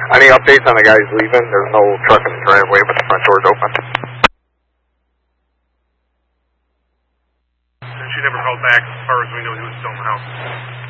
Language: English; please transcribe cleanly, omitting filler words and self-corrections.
Any updates on the guys leaving? There's no truck in the driveway, but the front door's open. And she never called back. As far as we know, he was still in the house.